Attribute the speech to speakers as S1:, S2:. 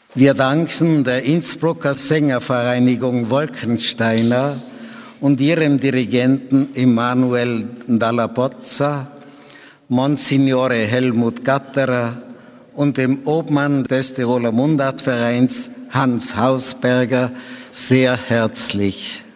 S1: Wir danken der Innsbrucker Sängervereinigung Wolkensteiner und ihrem Dirigenten Emanuel Dalla Pozza, Monsignore Helmut Gatterer und dem Obmann des Tiroler Mundartvereins Hans Hausberger sehr herzlich.